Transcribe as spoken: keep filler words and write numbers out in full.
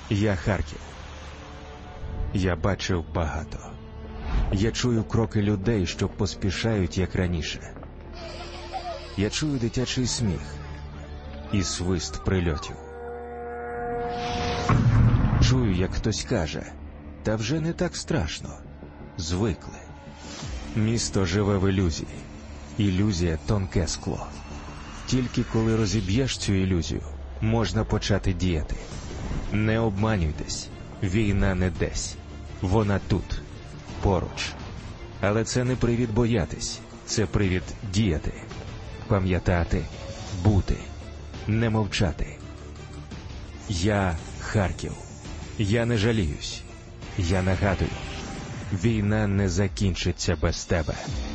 Я Харків. Я бачив багато. Я чую кроки людей, що поспішають, як раніше. Я чую дитячий сміх і свист прильотів. Чую, як хтось каже, та вже не так страшно. Звикли. Місто живе в ілюзії. Ілюзія – тонке скло. Тільки коли розіб'єш цю ілюзію, можна почати діяти. Не обманюйтесь. Війна не десь. Вона тут. Поруч. Але це не привід боятись. Це привід діяти. Пам'ятати. Бути. Не мовчати. Я Харків. Я не жаліюсь. Я нагадую. Війна не закінчиться без тебе.